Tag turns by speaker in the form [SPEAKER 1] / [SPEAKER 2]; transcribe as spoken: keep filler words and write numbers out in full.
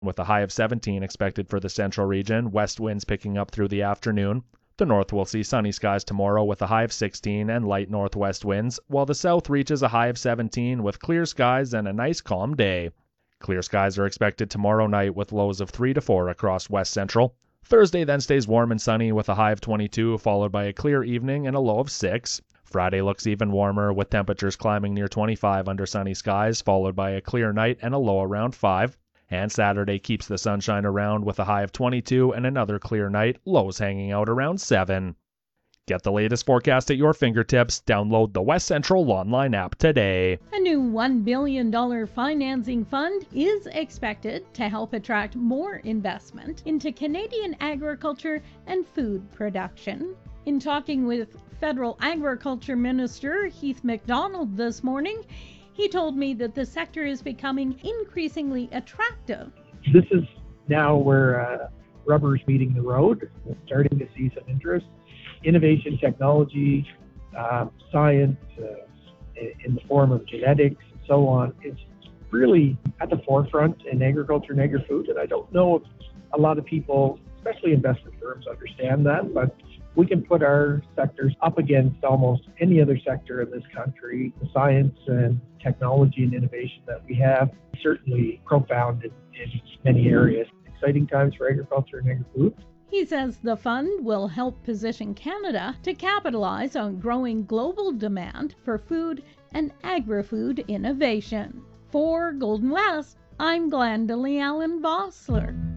[SPEAKER 1] with a high of seventeen expected for the central region, west winds picking up through the afternoon. The north will see sunny skies tomorrow with a high of sixteen and light northwest winds, while the south reaches a high of seventeen with clear skies and a nice calm day. Clear skies are expected tomorrow night with lows of three to four across west central. Thursday then stays warm and sunny with a high of twenty-two, followed by a clear evening and a low of six. Friday looks even warmer with temperatures climbing near twenty-five under sunny skies, followed by a clear night and a low around five. And Saturday keeps the sunshine around with a high of twenty-two and another clear night, lows hanging out around seven. Get the latest forecast at your fingertips. Download the West Central Lawnline app today.
[SPEAKER 2] A new one billion dollars financing fund is expected to help attract more investment into Canadian agriculture and food production. In talking with Federal Agriculture Minister Heath MacDonald this morning, he told me that the sector is becoming increasingly attractive.
[SPEAKER 3] This is now where uh, rubber is meeting the road. We're starting to see some interest. Innovation, technology, uh, science, uh, in the form of genetics, and so on, is really at the forefront in agriculture and agri-food. And I don't know if a lot of people, especially investment firms, understand that, but we can put our sectors up against almost any other sector in this country. The science and technology and innovation that we have is certainly profound in, in many areas. Exciting times for agriculture and agri-food.
[SPEAKER 2] He says the fund will help position Canada to capitalize on growing global demand for food and agri-food innovation. For Golden West, I'm Glendalee Allen Vossler.